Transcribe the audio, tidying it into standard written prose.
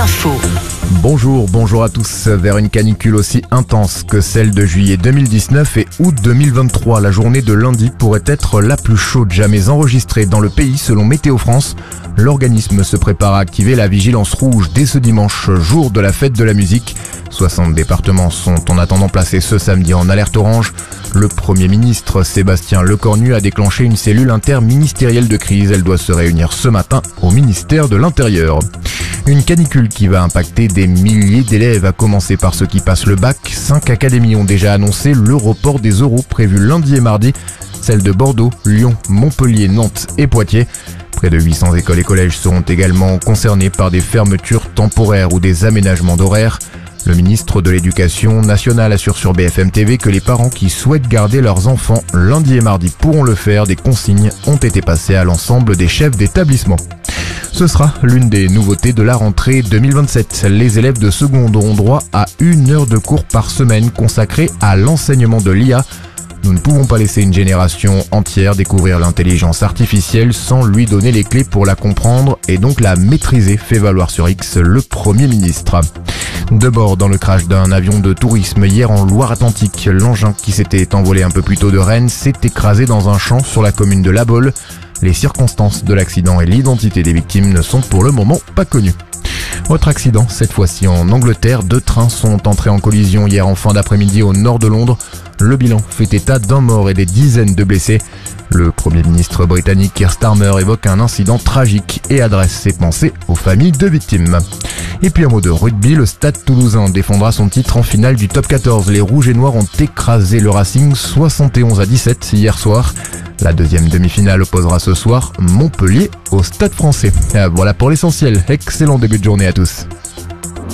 Info. Bonjour à tous. Vers une canicule aussi intense que celle de juillet 2019 et août 2023, la journée de lundi pourrait être la plus chaude jamais enregistrée dans le pays selon Météo France. L'organisme se prépare à activer la vigilance rouge dès ce dimanche, jour de la fête de la musique. 60 départements sont en attendant placés ce samedi en alerte orange. Le Premier ministre Sébastien Lecornu a déclenché une cellule interministérielle de crise. Elle doit se réunir ce matin au ministère de l'Intérieur. Une canicule qui va impacter des milliers d'élèves, à commencer par ceux qui passent le bac. 5 académies ont déjà annoncé le report des oraux prévus lundi et mardi. Celles de Bordeaux, Lyon, Montpellier, Nantes et Poitiers. Près de 800 écoles et collèges seront également concernés par des fermetures temporaires ou des aménagements d'horaires. Le ministre de l'Éducation nationale assure sur BFM TV que les parents qui souhaitent garder leurs enfants lundi et mardi pourront le faire. Des consignes ont été passées à l'ensemble des chefs d'établissement. Ce sera l'une des nouveautés de la rentrée 2027. Les élèves de seconde auront droit à 1 heure de cours par semaine consacrée à l'enseignement de l'IA. Nous ne pouvons pas laisser une génération entière découvrir l'intelligence artificielle sans lui donner les clés pour la comprendre et donc la maîtriser, fait valoir sur X le Premier ministre. De bord dans le crash d'un avion de tourisme hier en Loire-Atlantique, l'engin qui s'était envolé un peu plus tôt de Rennes s'est écrasé dans un champ sur la commune de La Baule. Les circonstances de l'accident et l'identité des victimes ne sont pour le moment pas connues. Autre accident, cette fois-ci en Angleterre, 2 trains sont entrés en collision hier en fin d'après-midi au nord de Londres. Le bilan fait état d'un mort et des dizaines de blessés. Le Premier ministre britannique Keir Starmer évoque un incident tragique et adresse ses pensées aux familles de victimes. Et puis un mot de rugby, le Stade Toulousain défendra son titre en finale du Top 14. Les Rouges et Noirs ont écrasé le Racing 71-17 hier soir. La deuxième demi-finale opposera ce soir Montpellier au Stade Français. Voilà pour l'essentiel. Excellent début de journée à tous.